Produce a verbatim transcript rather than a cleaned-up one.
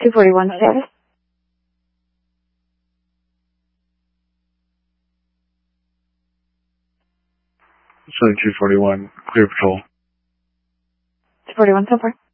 two forty-one status. seventy-two forty-one, clear patrol. two forty-one so far.